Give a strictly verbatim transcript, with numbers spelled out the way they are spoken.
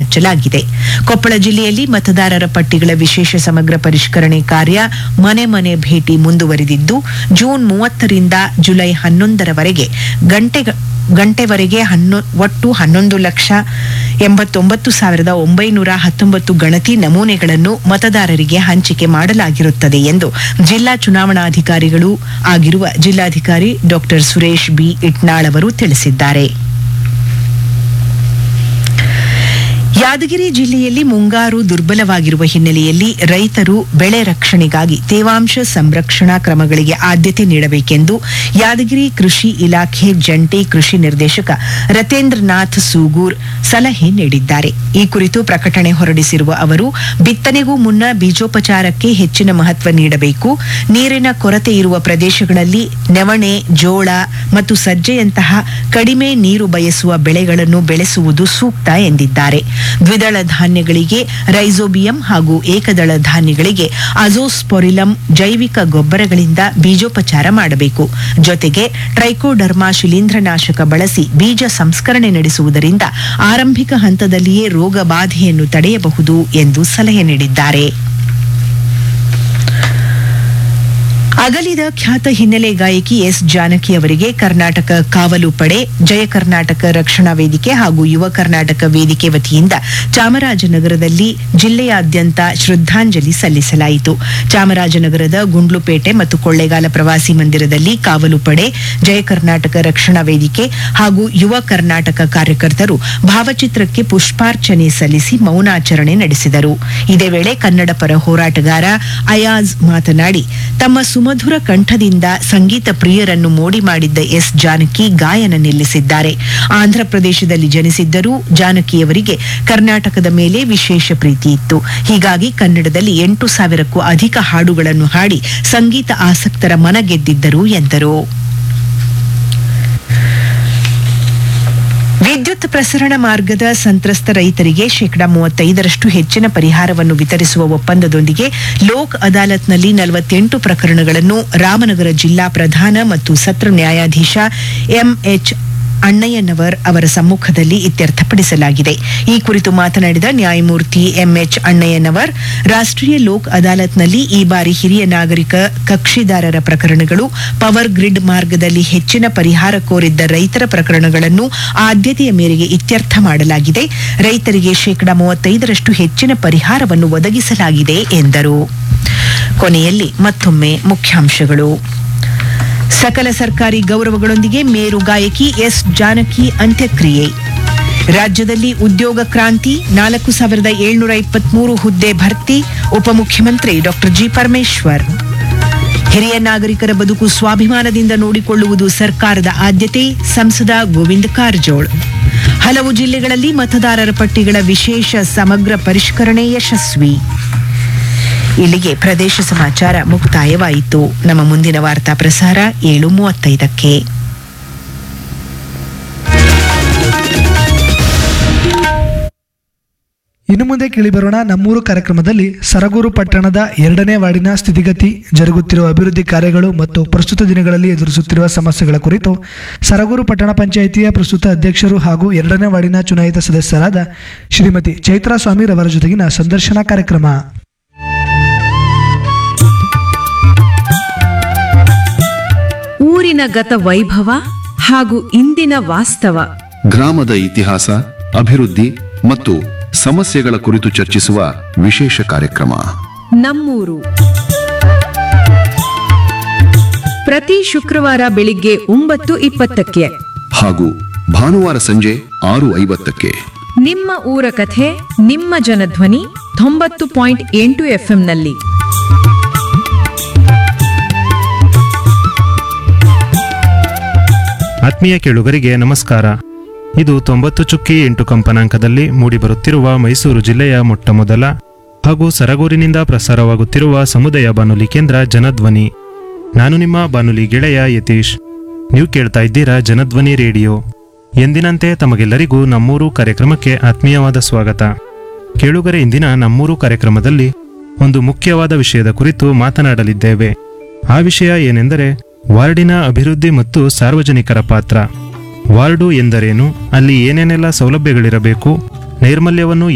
ಹಚ್ಚಲಾಗಿದೆ. ಕೊಪ್ಪಳ ಜಿಲ್ಲೆಯಲ್ಲಿ ಮತದಾರರ ಪಟ್ಟಿಗಳ ವಿಶೇಷ ಸಮಗ್ರ ಪರಿಷ್ಕರಣೆ ಕಾರ್ಯ ಮನೆ ಮನೆ ಭೇಟಿ ಮುಂದುವರಿದಿದ್ದು, ಜೂನ್ ಮೂವತ್ತರಿಂದ ಜುಲೈ ಹನ್ನೊಂದರವರೆಗೆ ಗಂಟೆ ಗಂಟೆವರೆಗೆ ಹನ್ನೊ ಒಟ್ಟು ಹನ್ನೊಂದು ಲಕ್ಷ ಎಂಬತ್ತೊಂಬತ್ತು ಸಾವಿರದ ಒಂಬೈನೂರ ಹತ್ತೊಂಬತ್ತು ಗಣತಿ ನಮೂನೆಗಳನ್ನು ಮತದಾರರಿಗೆ ಹಂಚಿಕೆ ಮಾಡಲಾಗಿರುತ್ತದೆ ಎಂದು ಜಿಲ್ಲಾ ಚುನಾವಣಾಧಿಕಾರಿಗಳೂ ಆಗಿರುವ ಜಿಲ್ಲಾಧಿಕಾರಿ ಡಾಕ್ಟರ್ ಸುರೇಶ್ ಬಿ ಇಟ್ನಾಳ್ ಅವರು ತಿಳಿಸಿದ್ದಾರೆ. ಯಾದಗಿರಿ ಜಿಲ್ಲೆಯಲ್ಲಿ ಮುಂಗಾರು ದುರ್ಬಲವಾಗಿರುವ ಹಿನ್ನೆಲೆಯಲ್ಲಿ ರೈತರು ಬೆಳೆ ರಕ್ಷಣೆಗಾಗಿ ತೇವಾಂಶ ಸಂರಕ್ಷಣಾ ಕ್ರಮಗಳಿಗೆ ಆದ್ಯತೆ ನೀಡಬೇಕೆಂದು ಯಾದಗಿರಿ ಕೃಷಿ ಇಲಾಖೆ ಜಂಟಿ ಕೃಷಿ ನಿರ್ದೇಶಕ ರತೇಂದ್ರನಾಥ್ ಸೂಗೂರ್ ಸಲಹೆ ನೀಡಿದ್ದಾರೆ. ಈ ಕುರಿತು ಪ್ರಕಟಣೆ ಹೊರಡಿಸಿರುವ ಅವರು, ಬಿತ್ತನೆಗೂ ಮುನ್ನ ಬೀಜೋಪಚಾರಕ್ಕೆ ಹೆಚ್ಚಿನ ಮಹತ್ವ ನೀಡಬೇಕು. ನೀರಿನ ಕೊರತೆ ಇರುವ ಪ್ರದೇಶಗಳಲ್ಲಿ ನವಣೆ, ಜೋಳ ಮತ್ತು ಸಜ್ಜೆಯಂತಹ ಕಡಿಮೆ ನೀರು ಬಯಸುವ ಬೆಳೆಗಳನ್ನು ಬೆಳೆಸುವುದು ಸೂಕ್ತ ಎಂದಿದ್ದಾರೆ. ದ್ವಿದಳ ಧಾನ್ಯಗಳಿಗೆ ರೈಸೋಬಿಯಂ ಹಾಗೂ ಏಕದಳ ಧಾನ್ಯಗಳಿಗೆ ಅಜೋಸ್ಪೊರಿಲಂ ಜೈವಿಕ ಗೊಬ್ಬರಗಳಿಂದ ಬೀಜೋಪಚಾರ ಮಾಡಬೇಕು. ಜೊತೆಗೆ ಟ್ರೈಕೋಡರ್ಮಾ ಶಿಲೀಂಧ್ರನಾಶಕ ಬಳಸಿ ಬೀಜ ಸಂಸ್ಕರಣೆ ನಡೆಸುವುದರಿಂದ ಆರಂಭಿಕ ಹಂತದಲ್ಲಿಯೇ ರೋಗ ಬಾಧೆಯನ್ನು ತಡೆಯಬಹುದು ಎಂದು ಸಲಹೆ ನೀಡಿದ್ದಾರೆ. ಅಗಲಿದ ಖ್ಯಾತ ಹಿನ್ನೆಲೆ ಗಾಯಕಿ ಎಸ್ ಜಾನಕಿ ಅವರಿಗೆ ಕರ್ನಾಟಕ ಕಾವಲು ಪಡೆ, ಜಯ ಕರ್ನಾಟಕ ರಕ್ಷಣಾ ವೇದಿಕೆ ಹಾಗೂ ಯುವ ಕರ್ನಾಟಕ ವೇದಿಕೆ ವತಿಯಿಂದ ಚಾಮರಾಜನಗರದಲ್ಲಿ ಜಿಲ್ಲೆಯಾದ್ಯಂತ ಶ್ರದ್ಧಾಂಜಲಿ ಸಲ್ಲಿಸಲಾಯಿತು. ಚಾಮರಾಜನಗರದ ಗುಂಡ್ಲುಪೇಟೆ ಮತ್ತು ಕೊಳ್ಳೇಗಾಲ ಪ್ರವಾಸಿ ಮಂದಿರದಲ್ಲಿ ಕಾವಲು ಪಡೆ, ಜಯ ಕರ್ನಾಟಕ ರಕ್ಷಣಾ ವೇದಿಕೆ ಹಾಗೂ ಯುವ ಕರ್ನಾಟಕ ಕಾರ್ಯಕರ್ತರು ಭಾವಚಿತ್ರಕ್ಕೆ ಪುಷ್ಪಾರ್ಚನೆ ಸಲ್ಲಿಸಿ ಮೌನಾಚರಣೆ ನಡೆಸಿದರು. ಇದೇ ವೇಳೆ ಕನ್ನಡ ಪರ ಹೋರಾಟಗಾರ ಅಯಾಜ್ ಮಾತನಾಡಿ, ತಮ್ಮ ಸುಮಧುರ ಕಂಠದಿಂದ ಸಂಗೀತ ಪ್ರಿಯರನ್ನು ಮೋಡಿ ಮಾಡಿದ್ದ ಎಸ್ ಜಾನಕಿ ಗಾಯನ ನಿಲ್ಲಿಸಿದ್ದಾರೆ. ಆಂಧ್ರಪ್ರದೇಶದಲ್ಲಿ ಜನಿಸಿದ್ದರೂ ಜಾನಕಿಯವರಿಗೆ ಕರ್ನಾಟಕದ ಮೇಲೆ ವಿಶೇಷ ಪ್ರೀತಿ ಇತ್ತು. ಹೀಗಾಗಿ ಕನ್ನಡದಲ್ಲಿ ಎಂಟು ಸಾವಿರಕ್ಕೂ ಅಧಿಕ ಹಾಡುಗಳನ್ನು ಹಾಡಿ ಸಂಗೀತ ಆಸಕ್ತರ ಮನ ಗೆದ್ದಿದ್ದರು ಎಂದರು. ವಿದ್ಯುತ್ ಪ್ರಸರಣ ಮಾರ್ಗದ ಸಂತ್ರಸ್ತ ರೈತರಿಗೆ ಶೇಕಡಾ ಮೂವತ್ತೈದರಷ್ಟು ಹೆಚ್ಚಿನ ಪರಿಹಾರವನ್ನು ವಿತರಿಸುವ ಒಪ್ಪಂದದೊಂದಿಗೆ ಲೋಕ್ ಅದಾಲತ್ನಲ್ಲಿ ನಲವತ್ತೆಂಟು ಪ್ರಕರಣಗಳನ್ನು ರಾಮನಗರ ಜಿಲ್ಲಾ ಪ್ರಧಾನ ಮತ್ತು ಸತ್ರ ನ್ಯಾಯಾಧೀಶ ಎಂಎಚ್ ಅಣ್ಣಯ್ಯನವರ್ ಅವರ ಸಮ್ಮುಖದಲ್ಲಿ ಇತ್ಯರ್ಥಪಡಿಸಲಾಗಿದೆ. ಈ ಕುರಿತು ಮಾತನಾಡಿದ ನ್ಯಾಯಮೂರ್ತಿ ಎಂಎಚ್ ಅಣ್ಣಯ್ಯನವರ್, ರಾಷ್ಟ್ರೀಯ ಲೋಕ್ ಅದಾಲತ್ನಲ್ಲಿ ಈ ಬಾರಿ ಹಿರಿಯ ನಾಗರಿಕ ಕಕ್ಷಿದಾರರ ಪ್ರಕರಣಗಳು, ಪವರ್ ಗ್ರಿಡ್ ಮಾರ್ಗದಲ್ಲಿ ಹೆಚ್ಚಿನ ಪರಿಹಾರ ಕೋರಿದ್ದ ರೈತರ ಪ್ರಕರಣಗಳನ್ನು ಆದ್ಯತೆಯ ಮೇರೆಗೆ ಇತ್ಯರ್ಥ ಮಾಡಲಾಗಿದೆ. ರೈತರಿಗೆ ಶೇಕಡಾ ಮೂವತ್ತೈದರಷ್ಟು ಹೆಚ್ಚಿನ ಪರಿಹಾರವನ್ನು ಒದಗಿಸಲಾಗಿದೆ ಎಂದರು. ಕೊನೆಯಲ್ಲಿ ಮತ್ತೊಮ್ಮೆ ಮುಖ್ಯಾಂಶಗಳು. ಸಕಲ ಸರ್ಕಾರಿ ಗೌರವಗಳೊಂದಿಗೆ ಮೇರು ಗಾಯಕಿ ಎಸ್ ಜಾನಕಿ ಅಂತ್ಯಕ್ರಿಯೆ. ರಾಜ್ಯದಲ್ಲಿ ಉದ್ಯೋಗ ಕ್ರಾಂತಿ, ನಾಲ್ಕು ಸಾವಿರದ ಏಳ್ನೂರ ಇಪ್ಪತ್ಮೂರು ಹುದ್ದೆ ಭರ್ತಿ, ಉಪಮುಖ್ಯಮಂತ್ರಿ ಡಾಕ್ಟರ್ ಜಿ ಪರಮೇಶ್ವರ್. ಹಿರಿಯ ನಾಗರಿಕರ ಬದುಕು ಸ್ವಾಭಿಮಾನದಿಂದ ನೋಡಿಕೊಳ್ಳುವುದು ಸರ್ಕಾರದ ಆದ್ಯತೆ, ಸಂಸದ ಗೋವಿಂದ ಕಾರಜೋಳ್. ಹಲವು ಜಿಲ್ಲೆಗಳಲ್ಲಿ ಮತದಾರರ ಪಟ್ಟಿಗಳ ವಿಶೇಷ ಸಮಗ್ರ ಪರಿಷ್ಕರಣೆ ಯಶಸ್ವಿ. ಇಲ್ಲಿಗೆ ಪ್ರದೇಶ ಸಮಾಚಾರ ಮುಕ್ತಾಯವಾಯಿತು. ನಮ್ಮ ಮುಂದಿನ ವಾರ್ತಾ ಪ್ರಸಾರ ಏಳು ಮೂವತ್ತೈದಕ್ಕೆ. ಇನ್ನು ಮುಂದೆ ಕೇಳಿಬರೋಣ ನಮ್ಮೂರು ಕಾರ್ಯಕ್ರಮದಲ್ಲಿ ಸರಗೂರು ಪಟ್ಟಣದ ಎರಡನೇ ವಾರ್ಡಿನ ಸ್ಥಿತಿಗತಿ, ಜರುಗುತ್ತಿರುವ ಅಭಿವೃದ್ಧಿ ಕಾರ್ಯಗಳು ಮತ್ತು ಪ್ರಸ್ತುತ ದಿನಗಳಲ್ಲಿ ಎದುರಿಸುತ್ತಿರುವ ಸಮಸ್ಯೆಗಳ ಕುರಿತು ಸರಗೂರು ಪಟ್ಟಣ ಪಂಚಾಯಿತಿಯ ಪ್ರಸ್ತುತ ಅಧ್ಯಕ್ಷರು ಹಾಗೂ ಎರಡನೇ ವಾರ್ಡಿನ ಚುನಾಯಿತ ಸದಸ್ಯರಾದ ಶ್ರೀಮತಿ ಚೈತ್ರಾ ಸ್ವಾಮಿ ರವರ ಜೊತೆಗಿನ ಸಂದರ್ಶನ ಕಾರ್ಯಕ್ರಮ. ಊರಿನ ಗತ ವೈಭವ ಹಾಗೂ ಇಂದಿನ ವಾಸ್ತವ, ಗ್ರಾಮದ ಇತಿಹಾಸ, ಅಭಿವೃದ್ಧಿ ಮತ್ತು ಸಮಸ್ಯೆಗಳ ಕುರಿತು ಚರ್ಚಿಸುವ ವಿಶೇಷ ಕಾರ್ಯಕ್ರಮ ನಮ್ಮೂರು. ಪ್ರತಿ ಶುಕ್ರವಾರ ಬೆಳಿಗ್ಗೆ ಒಂಬತ್ತು ಇಪ್ಪತ್ತಕ್ಕೆ ಹಾಗೂ ಭಾನುವಾರ ಸಂಜೆ ಆರು ಐವತ್ತಕ್ಕೆ. ನಿಮ್ಮ ಊರ ಕಥೆ, ನಿಮ್ಮ ಜನಧ್ವನಿ ತೊಂಬತ್ತು ಪಾಯಿಂಟ್ ಎಂಟು ಎಫ್ಎಂನಲ್ಲಿ. ಆತ್ಮೀಯ ಕೇಳುಗರಿಗೆ ನಮಸ್ಕಾರ. ಇದು ತೊಂಬತ್ತು ಚುಕ್ಕಿ ಎಂಟು ಕಂಪನಾಂಕದಲ್ಲಿ ಮೂಡಿಬರುತ್ತಿರುವ ಮೈಸೂರು ಜಿಲ್ಲೆಯ ಮೊಟ್ಟಮೊದಲ ಹಾಗೂ ಸರಗೂರಿನಿಂದ ಪ್ರಸಾರವಾಗುತ್ತಿರುವ ಸಮುದಾಯ ಬಾನುಲಿ ಕೇಂದ್ರ ಜನಧ್ವನಿ. ನಾನು ನಿಮ್ಮ ಬಾನುಲಿ ಗೆಳೆಯ ಯತೀಶ್. ನೀವು ಕೇಳ್ತಾ ಇದ್ದೀರಾ ಜನಧ್ವನಿ ರೇಡಿಯೋ. ಎಂದಿನಂತೆ ತಮಗೆಲ್ಲರಿಗೂ ನಮ್ಮೂರು ಕಾರ್ಯಕ್ರಮಕ್ಕೆ ಆತ್ಮೀಯವಾದ ಸ್ವಾಗತ. ಕೇಳುಗರೆ, ಇಂದಿನ ನಮ್ಮೂರು ಕಾರ್ಯಕ್ರಮದಲ್ಲಿ ಒಂದು ಮುಖ್ಯವಾದ ವಿಷಯದ ಕುರಿತು ಮಾತನಾಡಲಿದ್ದೇವೆ. ಆ ವಿಷಯ ಏನೆಂದರೆ ವಾರ್ಡಿನ ಅಭಿವೃದ್ಧಿ ಮತ್ತು ಸಾರ್ವಜನಿಕರ ಪಾತ್ರ. ವಾರ್ಡು ಎಂದರೇನು, ಅಲ್ಲಿ ಏನೇನೆಲ್ಲ ಸೌಲಭ್ಯಗಳಿರಬೇಕು, ನೈರ್ಮಲ್ಯವನ್ನು